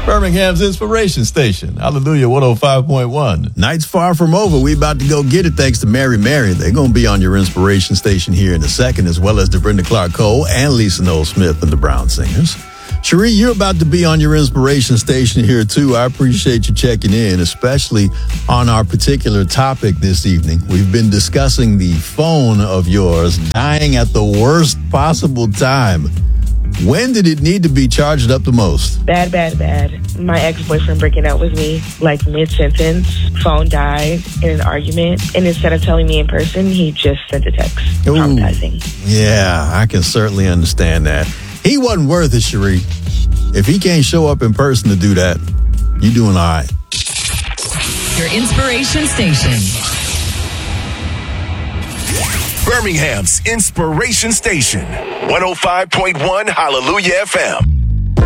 Birmingham's Inspiration Station. Hallelujah, 105.1. Night's far from over. We about to go get it thanks to Mary Mary. They're going to be on your Inspiration Station here in a second, as well as the Brenda Clark Cole and Lisa Noel Smith and the Brown Singers. Cherie, you're about to be on your Inspiration Station here, too. I appreciate you checking in, especially on our particular topic this evening. We've been discussing the phone of yours dying at the worst possible time. When did it need to be charged up the most? Bad. My ex-boyfriend breaking up with me, like mid-sentence, phone died in an argument, and instead of telling me in person, he just sent a text. Ooh. Traumatizing. Yeah, I can certainly understand that. He wasn't worth it, Cherie. If he can't show up in person to do that, you're doing all right. Your Inspiration Station. Birmingham's Inspiration Station, 105.1 Hallelujah FM.